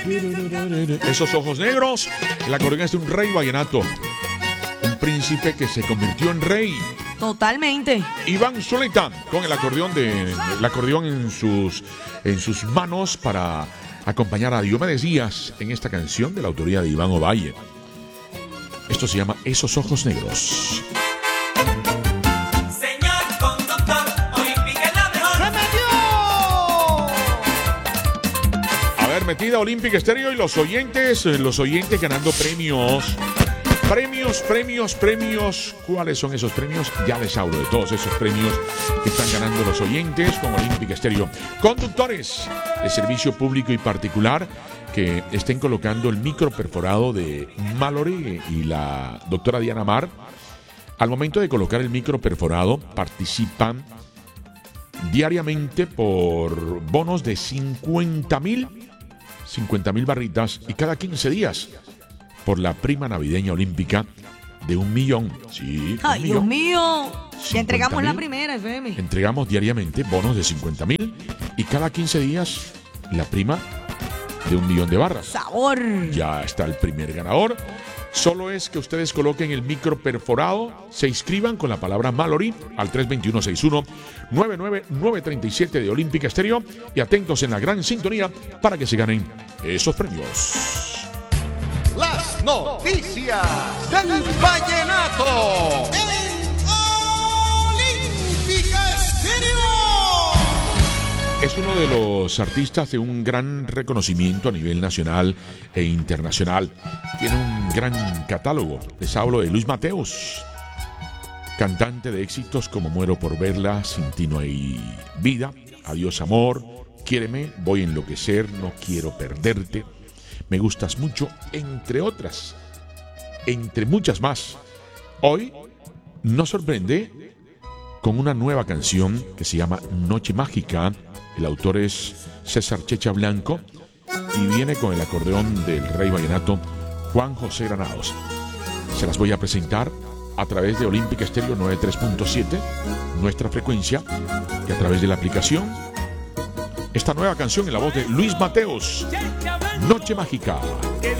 Esos ojos negros. El acordeón es de un rey vallenato. Un príncipe que se convirtió en rey. Totalmente. Iván Zulueta con el acordeón en sus manos para acompañar a Diomedes Díaz en esta canción de la autoría de Iván Ovalle. Esto se llama Esos ojos negros. Señor conductor, Olímpica es la mejor. ¡Se metió! A ver, metida Olímpica Estéreo y los oyentes ganando premios. Premios. ¿Cuáles son esos premios? Ya les hablo de todos esos premios que están ganando los oyentes con Olímpica Estéreo. Conductores de servicio público y particular que estén colocando el micro perforado de Mallory y la doctora Diana Mar. Al momento de colocar el micro perforado, participan diariamente por bonos de 50,000 barritas y cada 15 días por la prima navideña olímpica de 1,000,000. Sí, ¡Ay, Dios mío! Ya entregamos 50,000. la primera, FM. Entregamos diariamente bonos de 50,000 y cada 15 días la prima de 1,000,000 de barras. ¡Sabor! Ya está el primer ganador. Solo es que ustedes coloquen el micro perforado, se inscriban con la palabra Mallory al 321-61-99937 de Olímpica Estéreo y atentos en la gran sintonía para que se ganen esos premios. Las noticias del vallenato. Olímpica Estéreo. Es uno de los artistas de un gran reconocimiento a nivel nacional e internacional. Tiene un gran catálogo. Les hablo de Luis Mateos, cantante de éxitos como Muero por verla, Sin ti no hay vida, Adiós amor, Quiéreme, Voy a enloquecer, No quiero perderte, Me gustas mucho, entre otras, entre muchas más. Hoy nos sorprende con una nueva canción que se llama Noche Mágica. El autor es César Checha Blanco y viene con el acordeón del rey vallenato Juan José Granados. Se las voy a presentar a través de Olímpica Estéreo 93.7, nuestra frecuencia, y a través de la aplicación. Esta nueva canción en la voz de Luis Mateos, Noche Mágica.